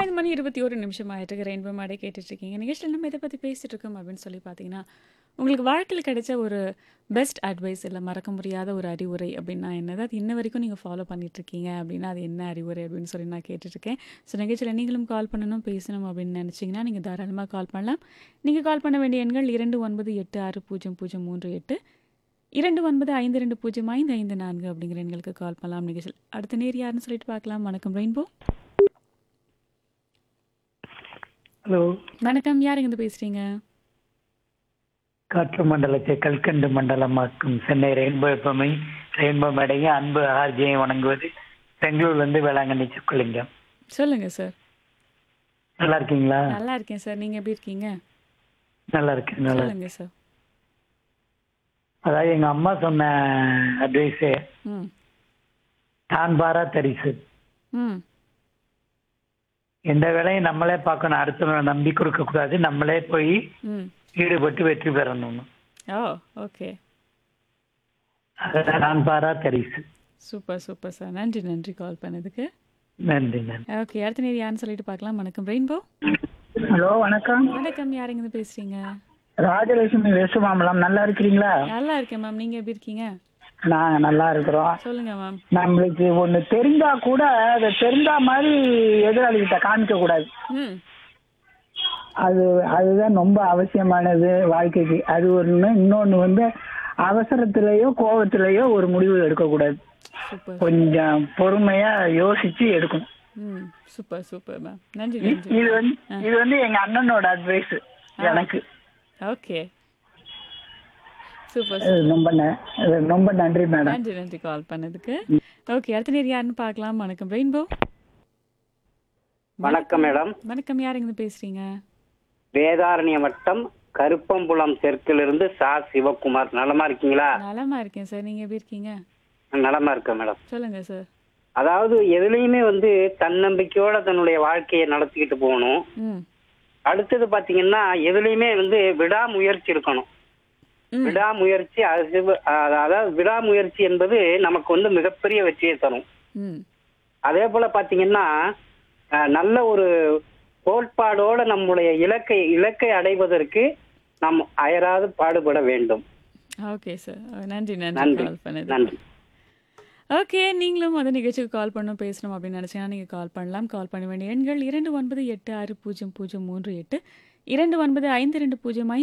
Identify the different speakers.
Speaker 1: 5 மணி 21 நிமிஷம் ஆயிட்டு ரெயின்போ மாடே கேட்டுட்டு இருக்கீங்க. நிகழ்ச்சியில் நம்ம இதை பற்றி பேசிட்டு இருக்கோம் அப்படின்னு சொல்லி பார்த்தீங்கன்னா, உங்களுக்கு வாழ்க்கையில் கிடைச்ச ஒரு பெஸ்ட் அட்வைஸ் இல்லை மறக்க முடியாத ஒரு அறிவுரை அப்படின்னா என்னது? அது இன்ன வரைக்கும் நீங்கள் ஃபாலோ பண்ணிட்டு இருக்கீங்க அப்படின்னா அது என்ன அறிவுரை அப்படின்னு சொல்லி நான் கேட்டுட்ருக்கேன். ஸோ நிகழ்ச்சியில் நீங்களும் கால் பண்ணணும் பேசணும் அப்படின்னு நினச்சிங்கன்னா நீங்கள் தாராளமாக கால் பண்ணலாம். நீங்கள் கால் பண்ண வேண்டிய எண்கள் 29860038 2952055554 அப்படிங்கிற எண்களுக்கு கால் பண்ணலாம். நிகழ்ச்சியில் அடுத்த நேர் யாருன்னு சொல்லிட்டு பார்க்கலாம். வணக்கம் ரெயின்போ.
Speaker 2: ஹலோ,
Speaker 1: வணக்கம். யாருங்க இருந்து பேசுறீங்க?
Speaker 2: காற்று மண்டலத்தை கல்கண்டு மண்டலமாக்கும் சென்னை ரெயின்போ எப்பமை ரெயின்போ மேடையை அன்பு ஆர்ஜியை வணங்குவது பெங்களூர்லேருந்து வேளாங்கண்ணி சுக்குலிங்கம்.
Speaker 1: சொல்லுங்க சார்.
Speaker 2: நல்லா இருக்கீங்களா?
Speaker 1: நல்லா இருக்கேன் சார். நீங்க எப்படி இருக்கீங்க?
Speaker 2: நல்லா இருக்கேன், நல்லா இருக்கேன்.
Speaker 1: சொல்லுங்க சார்.
Speaker 2: அதாவது எங்கள் அம்மா சொன்ன அட்வைஸு
Speaker 1: ம்
Speaker 2: தான் பாரா தரிசு.
Speaker 1: ம்
Speaker 2: எந்த வேலையும் நம்மளே பார்க்கணும், அடுத்தவங்களை நம்பி கொடுக்கக்கூடாது, நம்மளே போய்
Speaker 1: ம்
Speaker 2: ஈடுபட்டு வெற்றி பெறணும்.
Speaker 1: ஓ ஓகே.
Speaker 2: அதான் நான் பாரா தரிசு.
Speaker 1: Super super sir. நன்றி நன்றி கால் பண்ணதுக்கு.
Speaker 2: நன்றி நன்றி.
Speaker 1: ஓகே, அடுத்த நேர் யாருன்னு சொல்லிட்டு பார்க்கலாம். வணக்கம் ரெயின்போ.
Speaker 3: ஹலோ, வணக்கம்.
Speaker 1: வணக்கம். யாருங்க இருந்து பேசுறீங்க?
Speaker 3: ராஜலட்சுமி வேசுமாமலம். நல்லா இருக்கிறீங்களா?
Speaker 1: நல்லா இருக்கேன் மேம். நீங்க எப்படி இருக்கீங்க?
Speaker 3: நாங்க நல்லா இருக்கிறோம்.
Speaker 1: சொல்லுங்க மேம்.
Speaker 3: நம்மளுக்கு ஒண்ணு தெரிஞ்சா கூட அதை தெரிஞ்சா மாதிரி எதிராளிகிட்ட காமிக்க கூடாது.
Speaker 1: ம்
Speaker 3: அதுதான் ரொம்ப அவசியமானது வாழ்க்கைக்கு. அது ஒண்ணு. இன்னொன்னு வந்து அவசரத்திலேயோ கோபத்திலேயோ ஒரு முடிவு எடுக்கக்கூடாது.
Speaker 1: சூப்பர்.
Speaker 3: கொஞ்சம் பொறுமையா யோசிச்சு எடுக்கணும்.
Speaker 1: ம் சூப்பர் சூப்பர் மேம். நன்றி நன்றி.
Speaker 3: இது வந்து எங்க அண்ணனோட அட்வைஸ் எனக்கு.
Speaker 1: ஓகே சூப்பர்
Speaker 3: ரொம்ப நன்றி மேடம்.
Speaker 1: நன்றி நன்றி கால் பண்ணதுக்கு. ஓகே, அடுத்த நேர் யாருன்னு பார்க்கலாம். வணக்கம் ரெயின்போ.
Speaker 4: வணக்கம் மேடம்.
Speaker 1: வணக்கம். யாருங்க இருந்து பேசுறீங்க?
Speaker 4: வேதாரண்ய வட்டம் கருப்பம்புலம் தெற்கிலிருந்து சா சிவகுமார். நலமா இருக்கீங்களா?
Speaker 1: நலமா இருக்கேன் சார். நீங்க எப்படி இருக்கீங்க?
Speaker 4: நலமா இருக்கேன் மேடம்.
Speaker 1: சொல்லுங்க சார்.
Speaker 4: அதாவது எதுலையுமே வந்து தன்னம்பிக்கையோட தன்னுடைய வாழ்க்கையை நடத்திக்கிட்டு போகணும்.
Speaker 1: ம்
Speaker 4: அடுத்தது பாத்தீங்கன்னா எதுலையுமே வந்து விடாமுயற்சி இருக்கணும். விடாமுயற்சி அதாவது விடாமுயற்சி என்பது நமக்கு வந்து மிகப்பெரிய வெற்றியை தரும்.
Speaker 1: ம்
Speaker 4: அதே போல பாத்தீங்கன்னா நல்ல ஒரு கோட்பாடோட நம்முடைய இலக்கை அடைவதற்கு நாம் அயராது பாடுபட வேண்டும்.
Speaker 1: Okay sir. நன்றி நன்றி
Speaker 4: நன்றி
Speaker 1: கால் பண்ணது.
Speaker 4: நன்றி.
Speaker 1: ஓகே, நீங்களும் அந்த நிகழ்ச்சிக்கு கால் பண்ணணும் பேசணும் அப்படின்னு நினச்சிங்கன்னா நீங்கள் கால் பண்ணலாம். கால் பண்ண வேண்டிய எண்கள் 29860038 29520555